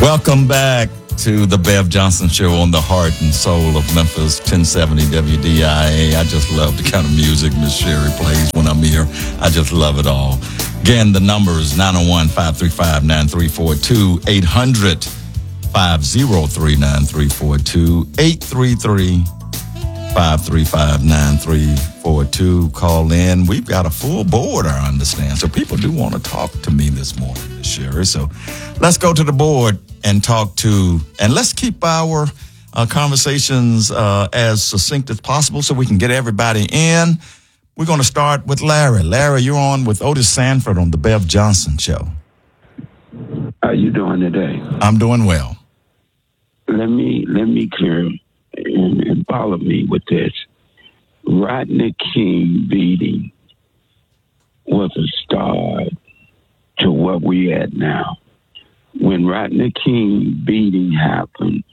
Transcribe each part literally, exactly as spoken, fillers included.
Welcome back to the Bev Johnson Show on the heart and soul of Memphis, ten seventy W D I A. I just love the kind of music Miss Sherry plays when I'm here. I just love it all. Again, the number is nine oh one, five three five, nine three four two, eight hundred, five oh three, nine three four two, eight three three, five three five, nine three four two. Call in. We've got a full board, I understand. So people do want to talk to me this morning, Miss Sherry. So let's go to the board and talk to, and let's keep our uh, conversations uh, as succinct as possible so we can get everybody in. We're going to start with Larry. Larry, you're on with Otis Sanford on the Bev Johnson Show. How you doing today? I'm doing well. Let me let me clear and, and follow me with this. Rodney King beating was a start to what we at now. When Rodney King beating happened,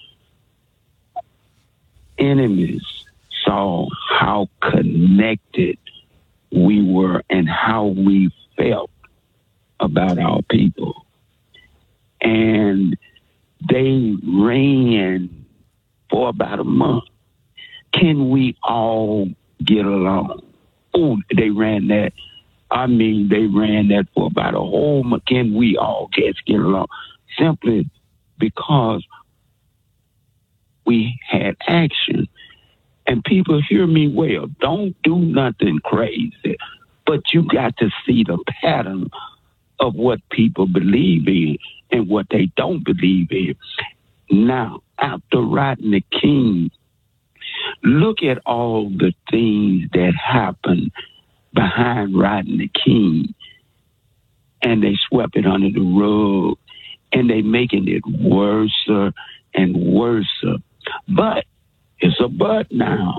enemies saw how connected we were and how we felt about our people. And they ran for about a month. Can we all get along? Oh, they ran that. I mean, they ran that for about a whole month. Can we all get, get along? Simply because we had action. And people hear me well. Don't do nothing crazy. But you got to see the pattern of what people believe in and what they don't believe in. Now, after Rodney King, look at all the things that happened behind Rodney King. And they swept it under the rug. And they making it worse and worse. But it's a but now.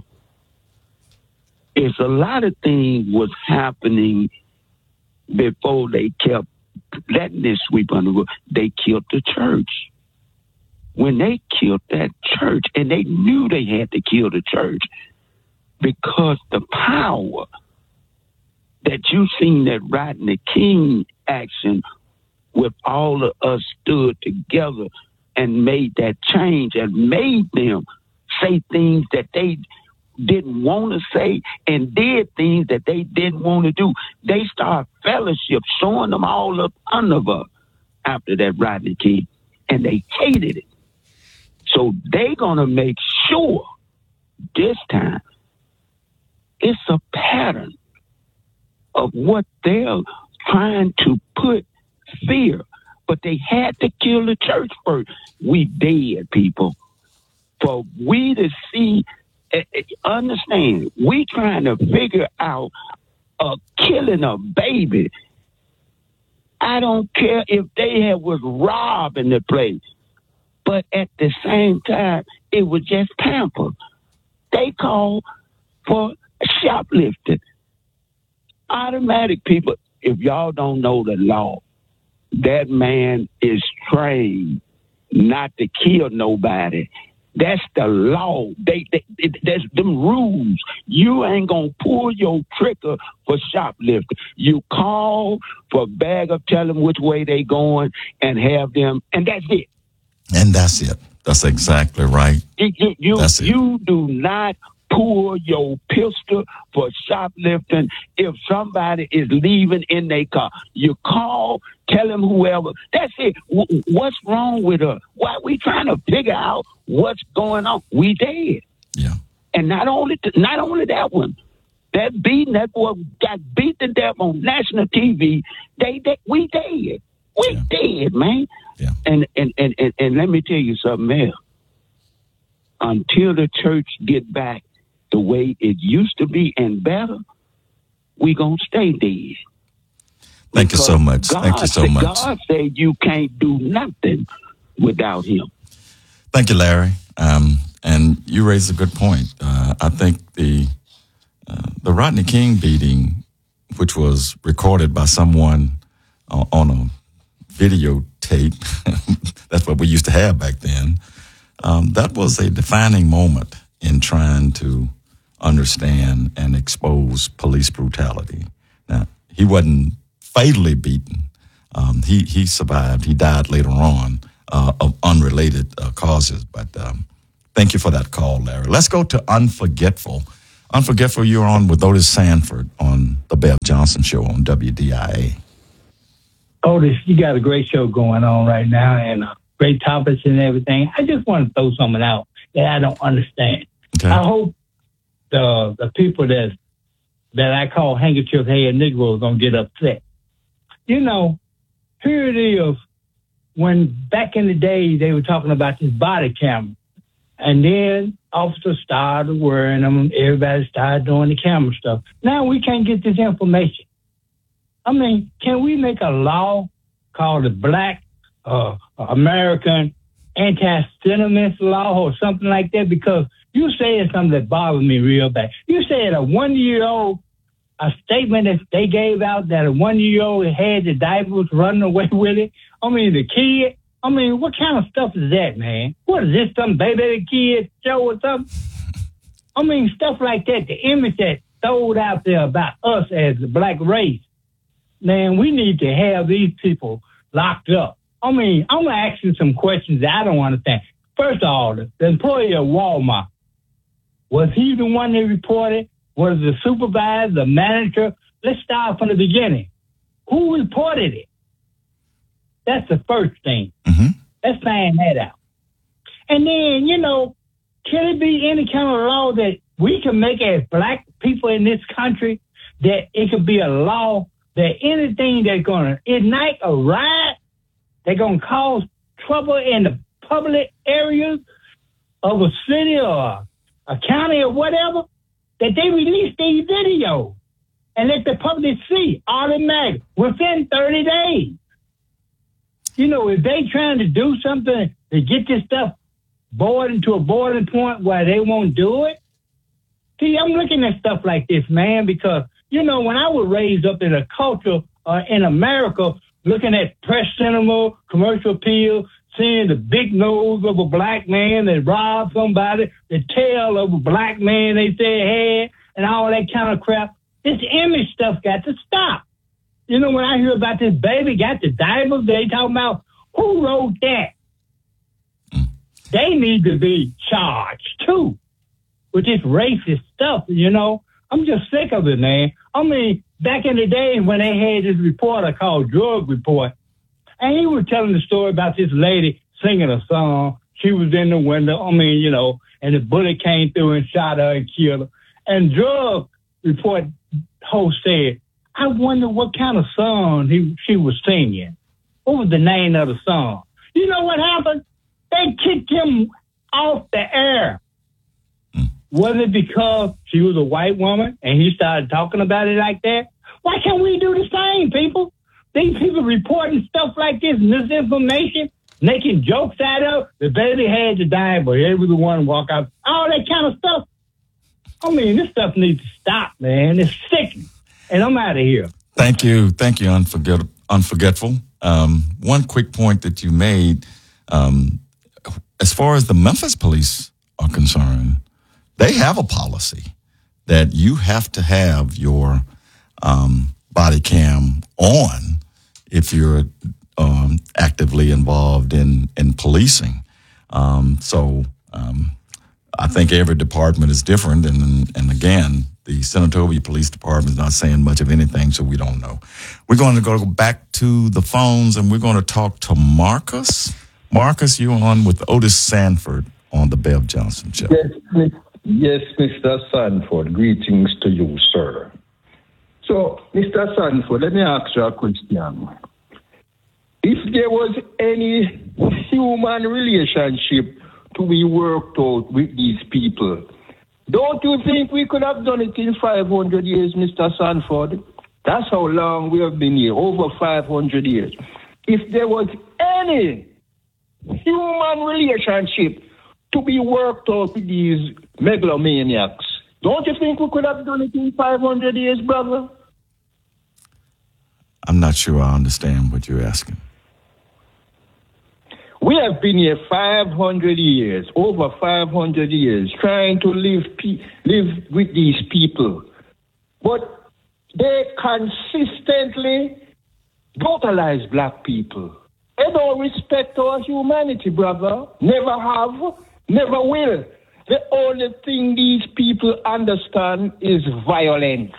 It's a lot of things was happening before they kept letting this sweep under the rug. They killed the church. When they killed that church, and they knew they had to kill the church because the power that you seen that Rodney King action with all of us stood together and made that change and made them say things that they didn't want to say and did things that they didn't want to do. They started fellowship, showing them all up under us after that Rodney King, and they hated it. So they're going to make sure this time it's a pattern of what they're trying to put fear. But they had to kill the church first. We dead, people. For we to see, understand, we trying to figure out uh, killing a baby. I don't care if they had was robbing the place. But at the same time, it was just pampered. They called for shoplifting. Automatic people, if y'all don't know the law, that man is trained not to kill nobody. That's the law. They, they, it, that's them rules. You ain't gonna pull your trigger for shoplifting. You call for a bag of, tell them which way they going, and have them, and that's it. And that's it. That's exactly right. You, you, you, that's it. You do not pull your pistol for shoplifting if somebody is leaving in their car. You call, tell them whoever. That's it. W- what's wrong with us? Why are we trying to figure out what's going on? We dead. Yeah. And not only th- not only that one, that beating, that boy got beat to death on national T V. They, they we dead. We yeah. dead, man. Yeah. And, and, and, and, and let me tell you something else. Until the church get back the way it used to be and better, we gonna stay dead. Thank because you so much. God Thank you so said, much. God said you can't do nothing without him. Thank you, Larry. Um, and you raised a good point. Uh, I think the uh, the Rodney King beating, which was recorded by someone uh, on a videotape, that's what we used to have back then. Um, that was a defining moment in trying to understand and expose police brutality. Now, he wasn't fatally beaten. Um, he, he survived. He died later on uh, of related uh, causes. But um, thank you for that call, Larry. Let's go to Unforgetful. Unforgetful, you're on with Otis Sanford on the Bev Johnson Show on W D I A. Otis, you got a great show going on right now and uh, great topics and everything. I just want to throw something out that I don't understand. Okay. I hope the the people that that I call handkerchief head Negroes don't get upset. You know, here it is. When back in the day they were talking about this body camera, and then officers started wearing them. Everybody started doing the camera stuff. Now we can't get this information. I mean, can we make a law called the Black uh, American Anti-Sentiments Law or something like that? Because you said something that bothered me real bad. You said a one-year-old, a statement that they gave out that a one-year-old had the diapers running away with it. I mean, the kid. I mean, what kind of stuff is that, man? What is this, some baby kid show or something? I mean, stuff like that, the image that sold out there about us as the black race. Man, we need to have these people locked up. I mean, I'm going to ask you some questions that I don't understand. First of all, the employee of Walmart, was he the one that reported? Was the supervisor, the manager? Let's start from the beginning. Who reported it? That's the first thing. Mm-hmm. Let's find that out. And then, you know, can it be any kind of law that we can make as black people in this country that it could be a law that anything that's going to ignite a riot, they're going to cause trouble in the public areas of a city or a county or whatever, that they release these videos and let the public see automatically within thirty days. You know, if they trying to do something to get this stuff boarding to a boiling point where they won't do it. See, I'm looking at stuff like this, man, because, you know, when I was raised up in a culture uh, in America, looking at press cinema, commercial appeal, seeing the big nose of a black man that robbed somebody, the tail of a black man they said had, and all that kind of crap, this image stuff got to stop. You know, when I hear about this baby got the diapers, they talking about who wrote that? They need to be charged, too, with this racist stuff, you know. I'm just sick of it, man. I mean, back in the day when they had this reporter called Drug Report, and he was telling the story about this lady singing a song. She was in the window, I mean, you know, and the bullet came through and shot her and killed her. And Drug Report host said, I wonder what kind of song he, she was singing. What was the name of the song? You know what happened? They kicked him off the air. Mm. Was it because she was a white woman and he started talking about it like that? Why can't we do the same, people? These people reporting stuff like this, misinformation, making jokes out of the baby had to die, but they was the one to walk out. All that kind of stuff. I mean, this stuff needs to stop, man. It's sickening. And I'm out of here. Thank you. Thank you, Unforget- Unforgetful. Um, one quick point that you made, um, as far as the Memphis police are concerned, they have a policy that you have to have your um, body cam on if you're um, actively involved in, in policing. Um, so um, I think every department is different. And, and again, the Senatobia Police Department is not saying much of anything, so we don't know. We're going to go back to the phones, and we're going to talk to Marcus. Marcus, you're on with Otis Sanford on the Bev Johnson Show. Yes, yes, Mister Sanford. Greetings to you, sir. So, Mister Sanford, let me ask you a question. If there was any human relationship to be worked out with these people, don't you think we could have done it in five hundred years, Mister Sanford? That's how long we have been here, over five hundred years. If there was any human relationship to be worked out with these megalomaniacs, don't you think we could have done it in five hundred years, brother? I'm not sure I understand what you're asking. We have been here five hundred years, over five hundred years, trying to live pe- live with these people. But they consistently brutalize black people. They don't respect our humanity, brother. Never have, never will. The only thing these people understand is violence.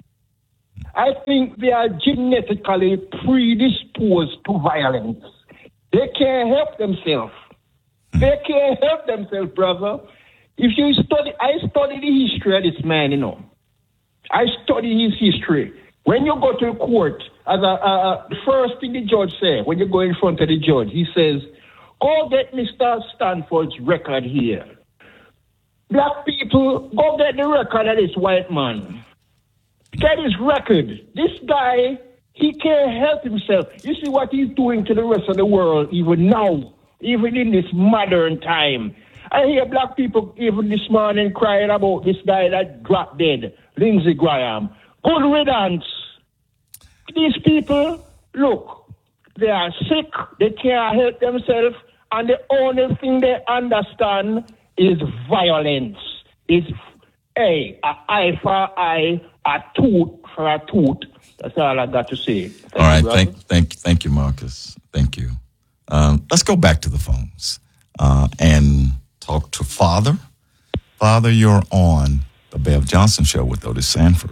I think they are genetically predisposed to violence. They can't help themselves. They can't help themselves, brother. If you study, I study the history of this man, you know. I study his history. When you go to court, as a, uh, the first thing the judge says, when you go in front of the judge, he says, go get Mister Stanford's record here. Black people, go get the record of this white man. Get his record. This guy, he can't help himself. You see what he's doing to the rest of the world, even now, even in this modern time. I hear black people even this morning crying about this guy that dropped dead, Lindsey Graham. Good riddance. These people, look, they are sick, they can't help themselves, and the only thing they understand is violence. It's, hey, an eye for an eye, a tooth for a tooth. That's all I got to say. Thank all right, you, thank, thank, thank you, Marcus. Thank you. Um, let's go back to the phones uh, and talk to Father. Father, you're on the Bev Johnson Show with Otis Sanford.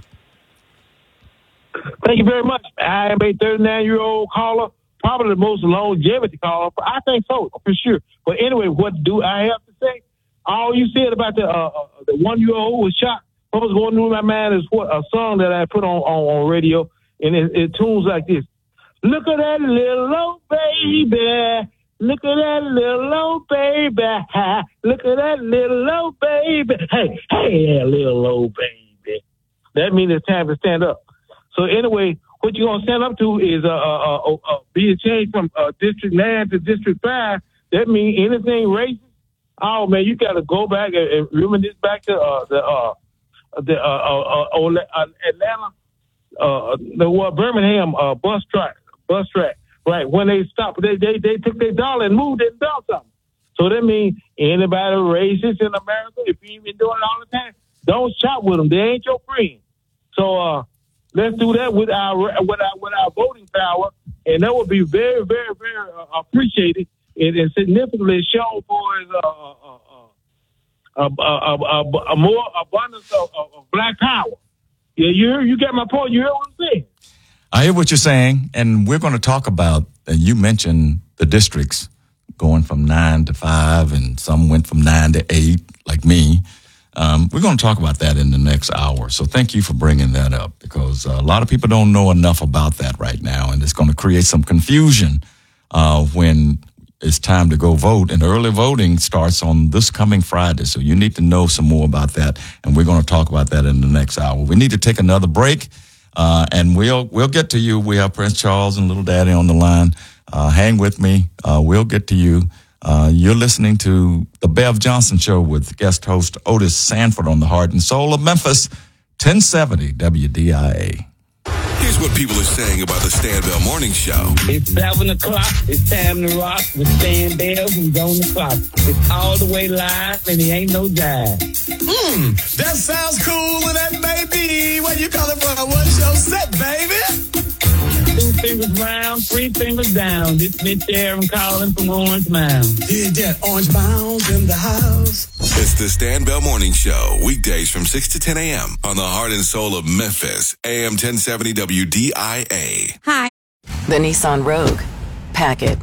Thank you very much. I am a thirty-nine-year-old caller, probably the most longevity caller. I think so, for sure. But anyway, what do I have to say? All you said about the uh, the one-year-old who was shot, what was going through my mind is what a song that I put on, on, on radio, and it, it tunes like this. Look at that little old baby. Look at that little old baby. Look at that little old baby. Hey, hey, little old baby. That means it's time to stand up. So anyway, what you're going to stand up to is uh, uh, uh, uh, being changed from uh, District nine to District five. That means anything racist. Oh, man, you got to go back and, and remember this back to uh, the uh, the uh, uh, uh, Atlanta, uh, the what, Birmingham uh, bus track, bus track. Right, when they stopped, they they, they took their dollar and moved it and done something. So that means anybody racist in America, if you even doing it all the time, don't shop with them. They ain't your friend. So uh, let's do that with our with our with our voting power, and that would be very, very, very uh, appreciated and, and significantly shown for his uh, uh, uh, uh, uh, uh, a more abundance of, of, of black power. Yeah, you you get my point. You hear what I'm saying? I hear what you're saying, and we're going to talk about, and you mentioned the districts going from nine to five, and some went from nine to eight, like me. Um, we're going to talk about that in the next hour. So thank you for bringing that up, because uh, a lot of people don't know enough about that right now, and it's going to create some confusion uh, when it's time to go vote. And early voting starts on this coming Friday, so you need to know some more about that, and we're going to talk about that in the next hour. We need to take another break. Uh, and we'll we'll get to you. We have Prince Charles and Little Daddy on the line. Uh, hang with me. Uh, we'll get to you. Uh, you're listening to the Bev Johnson Show with guest host Otis Sanford on the Heart and Soul of Memphis, ten seventy W D I A. Here's what people are saying about the Stan Bell Morning Show. It's seven o'clock. It's time to rock with Stan Bell, who's on the clock. It's all the way live, and he ain't no jive. Mmm, that sounds cool, and that may be what you call it for a one-show set, baby. Two fingers round, three fingers down. This Mitch Aaron calling from Orange Mound. Yeah, that Orange Mound's in the house. It's the Stan Bell Morning Show, weekdays from six to ten a.m. on the Heart and Soul of Memphis, A M ten seventy W D I A. Hi. The Nissan Rogue. Pack it.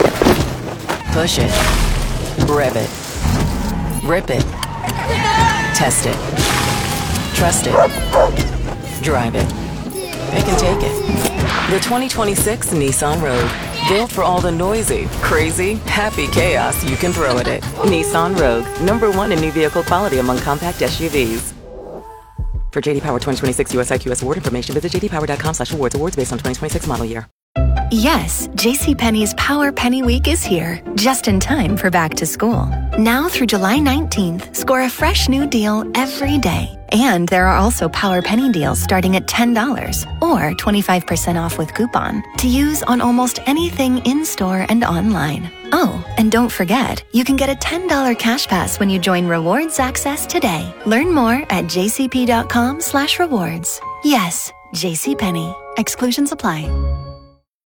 Push it. Rev it. Rip it. Test it. Trust it. Drive it. Pick and take it. The twenty twenty-six Nissan Rogue. Built for all the noisy, crazy, happy chaos you can throw at it. Nissan Rogue. Number one in new vehicle quality among compact S U Vs. For J D Power twenty twenty-six U S I Q S award information, visit j d power dot com slash awards. Awards based on twenty twenty-six model year. Yes, JCPenney's Power Penny Week is here, just in time for back to school. Now through July nineteenth, score a fresh new deal every day. And there are also Power Penny deals starting at ten dollars or twenty-five percent off with coupon to use on almost anything in-store and online. Oh, and don't forget, you can get a ten dollars cash pass when you join Rewards Access today. Learn more at jcp dot com slash rewards. Yes, JCPenney. Exclusions apply.